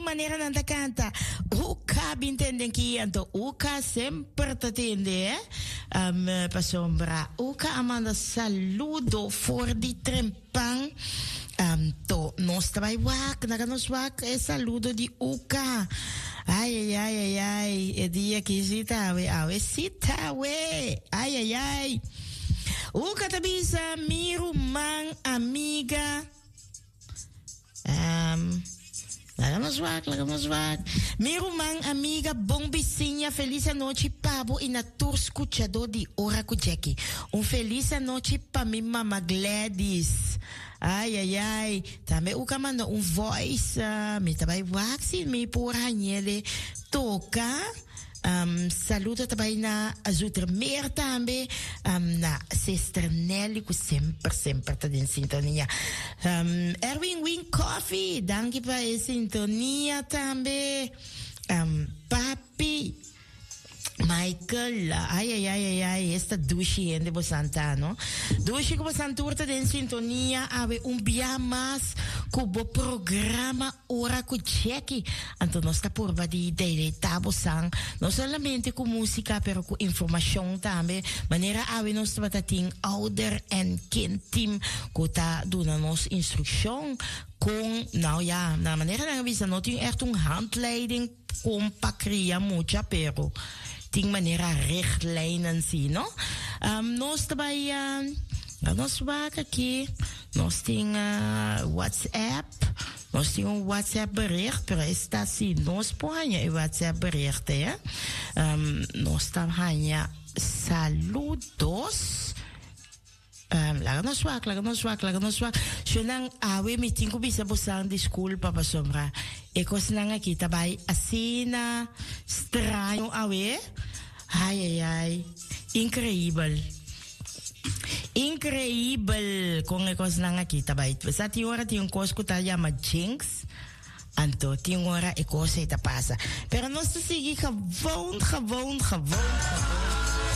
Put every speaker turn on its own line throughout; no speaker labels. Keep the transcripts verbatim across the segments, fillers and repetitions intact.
manera nanda canta. Uka bintenden ki anto uka sempre tatende eh. Um, pasombra. Uka Amanda saludo for di trempang. Um, to nos trabai wak, naga nos wak e saludo di uka. Ay ay ay ay ay. E dia que sita we awe sita we. Ay ay ay. Uka tabisa miru mang amiga. Um, Lagamos wak, lagamos wak. Miru mang amiga bom bicinha, feliz noite pabo e na tour escuchador de Ora com Jackie. Um feliz noite para mim mama Gladys. Ai ai ai, também o camando um voice, uh, me também waxi me por hanhele toca. Um, saludo também na Azutermeer também, um, na Sister Nelly, que sempre, sempre está em sintonia. Um, Erwin Wing Coffee, danke para a sintonia também. Um, papi, Michael, ai ai ai ai ai, esta dushi ende bosanta, no? Dushi que bosanta urta em sintonia, ave um dia mais cubo programa ora com cheque. Então nós está por vadi de tabosang, não somente com música, pero com informação também. Maneira ave nós está ting ouder en kind team, que tá dando nos instrução com, nou ja, na maneira na visa não tem echt um handleiding com para criar muita, pero ting maneira richtlijnen zien, no? Um, nós também, uh, nós vamos aqui, nós temos uh, WhatsApp, nós temos um WhatsApp bericht, pero está assim, nós põe o WhatsApp bericht, eh? Um, nós estamos aí, saludos. Um, laga nos wak, laga nos wak, laga nos wak. So nang awe meeting ko bisa bosang di school papa sombra. Ekos nang kita bay asina stranho awe. Ay ay ay. Increíble. Increíble. Kung ekos nang kita bay. Sa ti ora ti yung kos ko tayo ma jinx. Anto, ti yung ora ekos ay tapasa. Pero nos to sige gewoon, gewoon, gewoon, gewoon.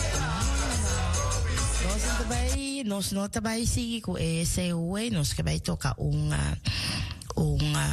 Nós também, nós não também seguimos com esse, nós também toca um, um